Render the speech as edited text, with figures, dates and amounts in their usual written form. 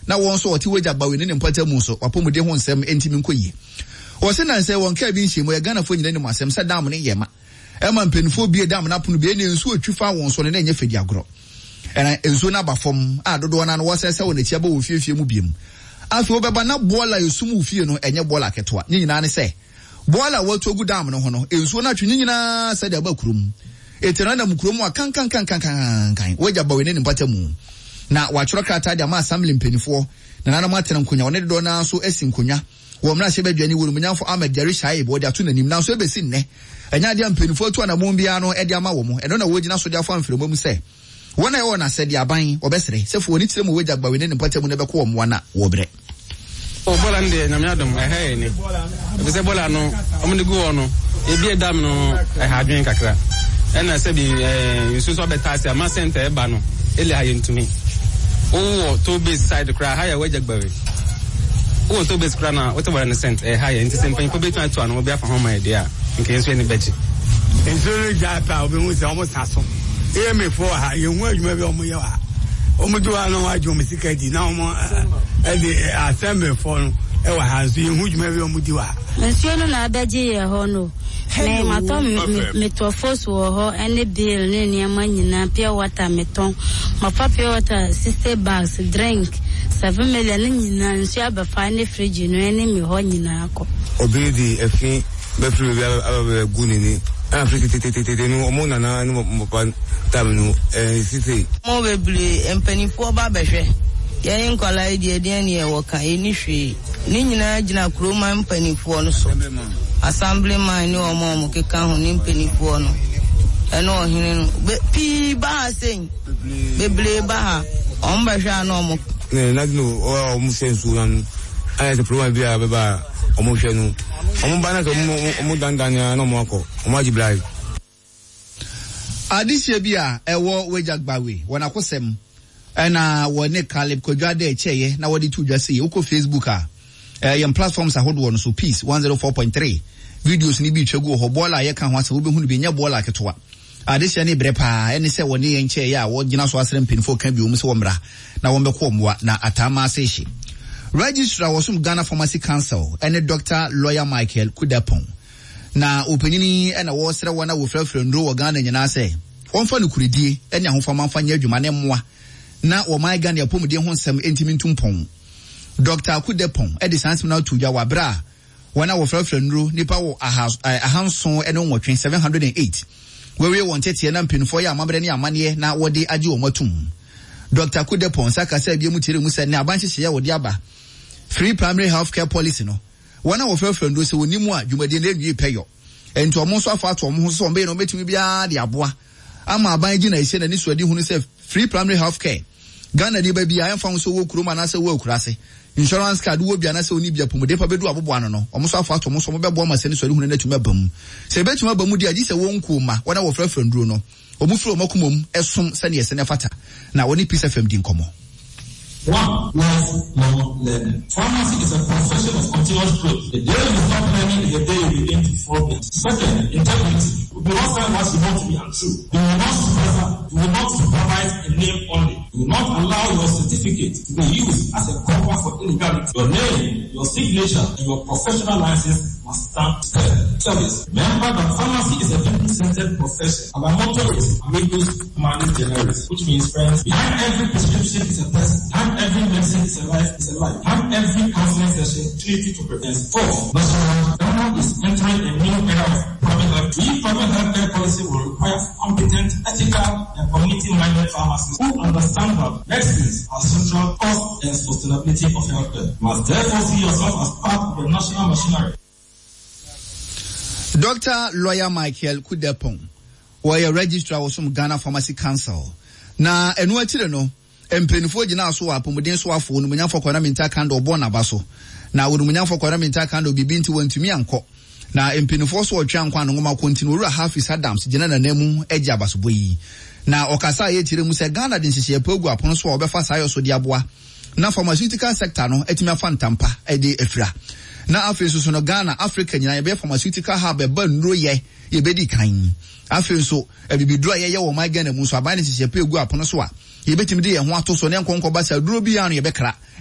na won so oti wagya bawe ne mpata mu so wapomode ho nsem entimi nkoyi o se na nse won ka bi nhemu ya Ghana fo nyina ne masem se dam ne yema ema mpenfo bi dam na pono bi ne nsu otwifa won so ne na nya fedi agro ena enso na ba fom a dodo na wo sese wo na chia ba wo fiefie mu biem afi wo beba na bola yesum wo fie no enye bola ketoa nyina ne se bola watogu dam no ho no enso na twe nyina se da ba kurum etena na mkurum wa kan wagya bawe ne mpata mu na wachoro krata de ma assembly mpenifo na nana matena nkonya wone do na so esi nkonya wo mra hye badwani wo munyamfo Ahmed Jari Shaib wo de ato nanim na so ebesi nne enya de mpenifo to na mombia no e de ama wo mo eno na wogina so de afo amfiremo mu se wona ye wona se de aban obesere se fo woni tire mu wagya bawe ne mpata mu ne be ko wo mo na wo bre o bola nde na miadom ehe ni be se bola no omde gu ono e bi edam no hadwen kakra ena se bi yusu so betasi ama center eba no ele hayentumi o to be side cry higher wage gbawe o to be cry na what about the center higher into same thing probably to an obi afa home idea nke enso ni beji enso ja pa obi mu se omo saso e me fo ha ye hu adwuma bi omo ye wa omo do ano adwo me sika di na omo e de assemble fo no e wa ha so ye hu adwuma bi omo di wa enso no na abeji ye ho no me matom metofos wo ho ene bill ne niama nyina pure water meton mafa pure water 60 bags drink 7 million nyina nso abafa ne fridge no ene mi ho nyina akọ obedi efi be free be gunini Africa tete no omo nana no mopa tamnu sisi mo beble empanifo ba behwe ye nkola ide ne e wo kan eni hwe ni nyina gina kroma empanifo no so assemblyman ni omo keka ho ni mpenifo no eno ohene no pi ba sen beble ba ha on ba hwa no omo na no o mu sensu nan ay the problem bia ba omo hwe no omo ba na ko omo dandan ya no mo akọ omo ajiblai adisia bia ewo wejagbawe wona kosem ena wone Caleb Kodwade echeye na wodi tudwase uko Facebook yam platforms ahodo no so peace 104.3 videos ni bi twegu ho bola ye kan ho asa wo be hunu bi nya bola ketoa adehia ne brepa ene se woni ye nche ya wo gina so asrem pinfo kan bi wo se wo mra na wo mbekọ omwa na atama aseshi registrar wasum Ghana Pharmacy Council ene Dr. Lawyer Michael Kudapon na opanyini ene wo sere wona wo frafra ndro wo Ghana nyina se wonfa no kuredie ene ahofama mfa nya adwuma ne mmoa na wo mai Ghana yapomde ho nsem entimi ntumpon Dr. Kudapon edi sansim na tuja wa bra wana wo frafra ndro nipa wo ahanson ene nwotwe 708 wewe won tete na mpinfo ya amabere ne amane na wode age wo matum Dr. Kudapon saka sa bia mu tire mu se ne abanhye ya wode aba free primary health care policy no wana wo frafra ndro se wonimu a dwumade na nwie peyo enti omo so afa to omo so ombe no metumi bia de aboa ama aban gi na ise na ni so adi hunu se free primary health care Ghana di ba bia yemfa so wo kuroma na se wo akurase insurance card wo bia na se oni bia pomode pa bedu abobo ano no omo so afa to omo so bebo ma se ni so adi hunu na tuma bam se betuma bam di agi se wo nkoma wana wo frafra ndro no omu fro omokomom esom se ne ese ne fata na woni Peace FM di nkomo. One, lifelong learning. Pharmacy is a profession of continuous growth. The day you stop learning is the day you begin to forget. Second, integrity. We will not say what you want to be untrue. You will not supervise a name only. You will not allow your certificate to be used as a cover for illegality. Your name, your signature, and your professional license must stand service. Remember that pharmacy is a people-centered profession. Our motto is amigos humanis generis, which means friends. Behind every prescription is a person. Behind every medicine is a life. Behind every counseling session, opportunity to prevent. Fourth, national Ghana is entering a new era of private health. We private healthcare policy will require competent, ethical, and community-minded pharmacists who understand that medicines are central cost and sustainability of healthcare. You must therefore see yourself as part of the national machinery. Dr. Lawyer Michael Kudapon, where registrar was from Ghana Pharmacy Council. Na enu atire no, empenifo gina so apomuden so afo no munyafo kwana minta kando obo na baso. Na wo munyafo kwana minta kando bibi nti wantumi anko. Na empenifo so otwa nkwa no ngoma kontinu ru Hafiz Adams gina na namu agi abaso boyi. Na okasa ye tire mu se Ghana din hihye pagu apono so obefa sayo so de aboa. Na pharmaceutical sector no etimi afa ntampa ede efira. Na afenso so no Ghana Africa nyina ye pharmaceutical hub e ba nro ye bedi kan afenso e bibidro ye wo my Ghana mu so aban ne hihye pagu apono so a ye betimi de ye ho ato so ne nkonko ba sa duro bi anu ye bekra